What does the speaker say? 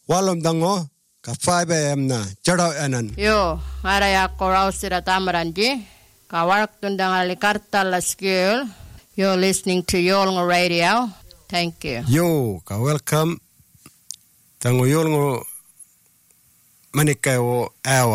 walom dango ka 5 am na chadaw anan. Yo, araya korau sira tamaranji. Kawarak tundang alikarta la skill. You're listening to Yolngo Radio. Thank you. Yo, ka welcome. Tango Yolngo manikayo awa.